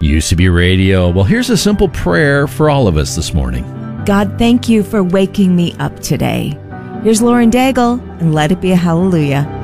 UCB Radio. Well, here's a simple prayer for all of us this morning. God, thank you for waking me up today. Here's Lauren Daigle, and let it be a hallelujah.